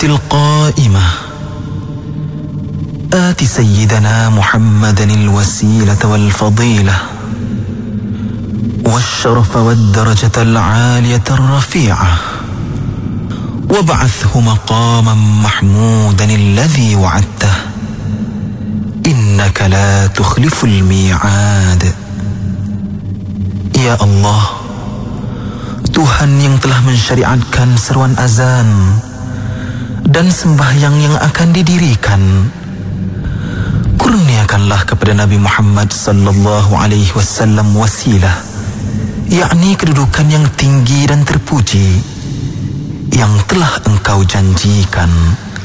القائمة آت سيدنا محمدا الوسيلة والفضيلة والشرف والدرجة العالية الرفيعة وابعثه مقاما محمودا الذي وعدته إنك لا تخلف الميعاد. Ya Allah, Tuhan yang telah mensyariatkan seruan azan dan sembahyang yang akan didirikan, kurniakanlah kepada Nabi Muhammad sallallahu alaihi wasallam wasilah, yakni kedudukan yang tinggi dan terpuji yang telah Engkau janjikan.